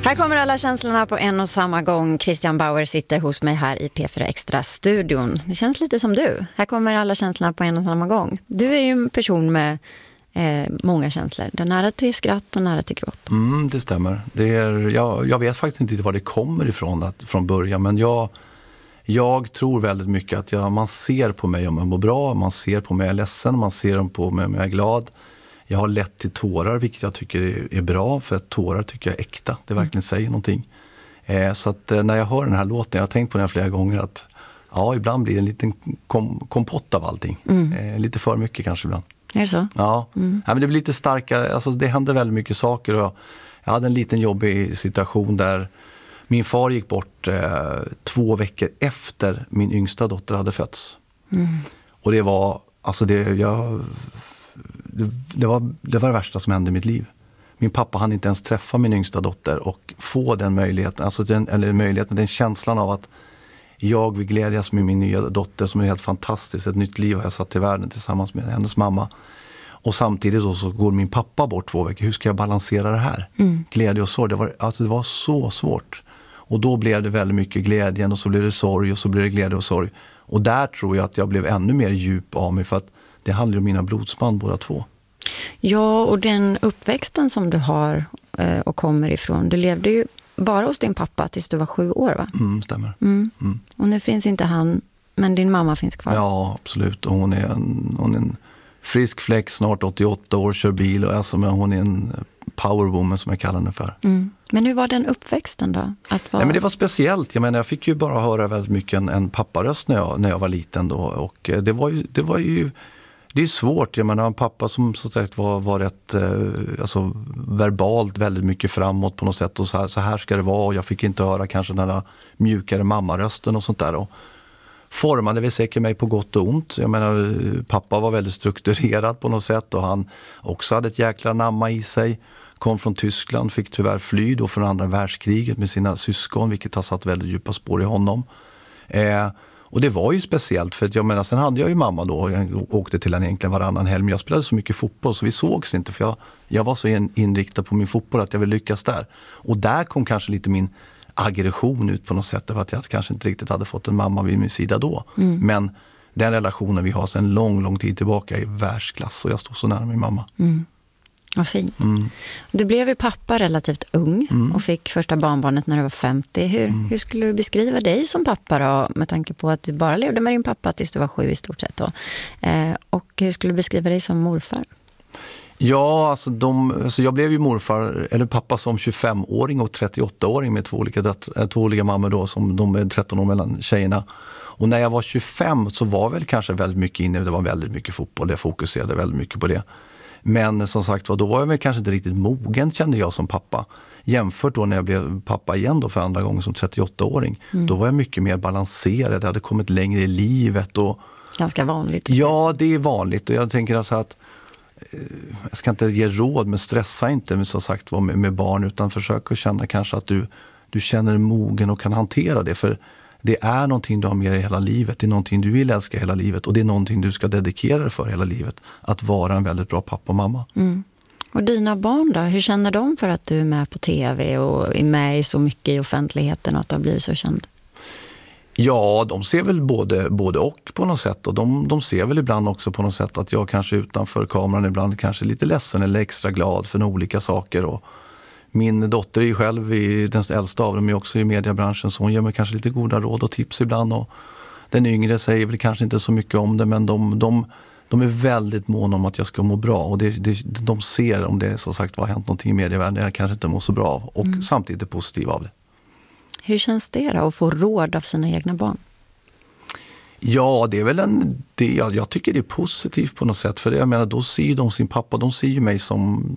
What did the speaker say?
Här kommer alla känslorna på en och samma gång. Christian Bauer sitter hos mig här i P4 Extra-studion. Det känns lite som du. Här kommer alla känslorna på en och samma gång. Du är ju en person med många känslor. Du är nära till skratt och nära till gråt. Det stämmer. Jag vet faktiskt inte var det kommer ifrån från början, men jag tror väldigt mycket att man ser på mig om jag mår bra, man ser på mig om jag är ledsen, man ser på mig om jag är glad. Jag har lätt till tårar, vilket jag tycker är bra, för att tårar tycker jag är äkta. Det verkligen säger någonting. Så att när jag hör den här låten, jag har tänkt på den flera gånger, att ibland blir det en liten kompott av allting. Lite för mycket kanske ibland. Är det så? Ja, men det blir lite starkare, alltså det händer väldigt mycket saker, och jag hade en liten jobbig situation där min far gick bort 2 veckor efter min yngsta dotter hade fötts. Och det var, alltså det var det värsta som hände i mitt liv. Min pappa hann inte ens träffa min yngsta dotter och få den möjligheten, den känslan av att jag vill glädjas med min nya dotter som är helt fantastisk. Ett nytt liv har jag satt till världen tillsammans med hennes mamma. Och samtidigt då så går min pappa bort 2 veckor. Hur ska jag balansera det här? Glädje och sorg. Det var så svårt. Och då blev det väldigt mycket glädjen, och så blev det sorg, och så blev det glädje och sorg. Och där tror jag att jag blev ännu mer djup av mig, för att det handlar om mina blodsband båda två. Ja, och den uppväxten som du har och kommer ifrån. Du levde ju bara hos din pappa tills du var 7 år, va? Stämmer. Och nu finns inte han, men din mamma finns kvar. Ja, absolut. Och hon är en frisk fläck, snart 88 år, kör bil. Och men hon är en powerwoman som jag kallar henne för. Men hur var den uppväxten då? Nej, men det var speciellt. Jag fick ju bara höra väldigt mycket en papparöst när jag var liten då. Och det är svårt. Jag menar, en pappa som så sagt var rätt verbalt väldigt mycket framåt på något sätt, och så här ska det vara, och jag fick inte höra kanske den där mjukare mammarösten och sånt där, och formade väl säkert mig på gott och ont. Jag menar, pappa var väldigt strukturerad på något sätt, och han också hade ett jäkla namma i sig. Kom från Tyskland, fick tyvärr fly då från andra världskriget med sina syskon, vilket har satt väldigt djupa spår i honom. Och det var ju speciellt, för att jag menar, sen hade jag ju mamma då, jag åkte till henne egentligen varannan helg, men jag spelade så mycket fotboll så vi sågs inte, för jag var så inriktad på min fotboll att jag ville lyckas där. Och där kom kanske lite min aggression ut på något sätt, över att jag kanske inte riktigt hade fått en mamma vid min sida då. Men den relationen vi har sedan lång tid tillbaka är världsklass, och jag står så nära min mamma. Vad fint. Du blev ju pappa relativt ung och fick första barnbarnet när du var 50. Hur skulle du beskriva dig som pappa då, med tanke på att du bara levde med din pappa tills du var 7 i stort sett då? Och hur skulle du beskriva dig som morfar? Ja, alltså jag blev ju morfar, eller pappa, som 25-åring och 38-åring med två olika mammor då, som de är 13 år mellan tjejerna. Och när jag var 25 så var väl kanske väldigt mycket inne, det var väldigt mycket fotboll, jag fokuserade väldigt mycket på det. Men som sagt, då var jag väl kanske inte riktigt mogen, kände jag som pappa. Jämfört då när jag blev pappa igen då för andra gången som 38-åring. Då var jag mycket mer balanserad, jag hade kommit längre i livet. Och ganska vanligt. Ja, det är vanligt, och jag tänker alltså att jag ska inte ge råd, men stressa inte med, som sagt, med barn, utan försök att känna kanske att du känner dig mogen och kan hantera det, för det är någonting du har med dig hela livet, det är någonting du vill älska hela livet, och det är någonting du ska dedikera dig för hela livet, att vara en väldigt bra pappa och mamma. Och dina barn då, hur känner de för att du är med på tv och är med i så mycket i offentligheten och att du har blivit så känd? Ja, de ser väl både och på något sätt, och de ser väl ibland också på något sätt att jag kanske utanför kameran ibland kanske är lite ledsen eller extra glad för olika saker. Och min dotter är ju själv den äldsta av dem, är också i mediebranschen, så hon ger mig kanske lite goda råd och tips ibland, och den yngre säger väl kanske inte så mycket om det, men de är väldigt måna om att jag ska må bra, och de ser om det som sagt har hänt någonting i medievärlden jag kanske inte mår så bra av, och samtidigt är positiv av det. Hur känns det då att få råd av sina egna barn? Ja, det är väl jag tycker det är positivt på något sätt, för jag menar, då ser ju de sin pappa, de ser ju mig som